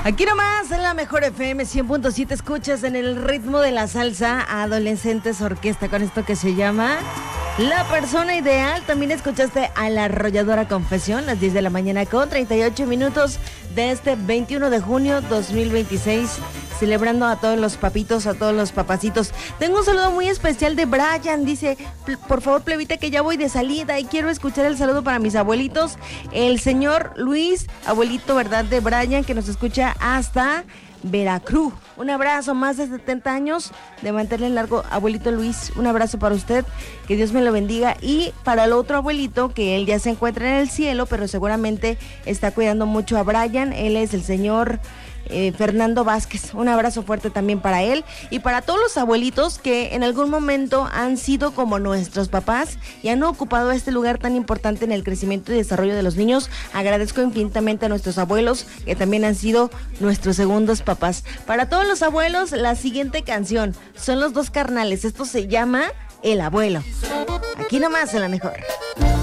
Aquí nomás en la mejor FM 100.7 escuchas en el ritmo de la salsa a Adolescentes Orquesta con esto que se llama La Persona Ideal. También escuchaste a La Arrolladora Confesión, las 10 de la mañana con 38 minutos de este 21 de junio 2026. Celebrando a todos los papitos, a todos los papacitos. Tengo un saludo muy especial de Brian. Dice, por favor, plebita, que ya voy de salida y quiero escuchar el saludo para mis abuelitos. El señor Luis, abuelito, ¿verdad? De Brian, que nos escucha hasta Veracruz. Un abrazo, más de 70 años de mantenerle largo, abuelito Luis. Un abrazo para usted, que Dios me lo bendiga. Y para el otro abuelito, que él ya se encuentra en el cielo, pero seguramente está cuidando mucho a Brian. Él es el señor Fernando Vázquez. Un abrazo fuerte también para él y para todos los abuelitos que en algún momento han sido como nuestros papás y han ocupado este lugar tan importante en el crecimiento y desarrollo de los niños. Agradezco infinitamente a nuestros abuelos que también han sido nuestros segundos papás. Para todos los abuelos, la siguiente canción son Los Dos Carnales. Esto se llama El Abuelo. Aquí nomás en la mejor.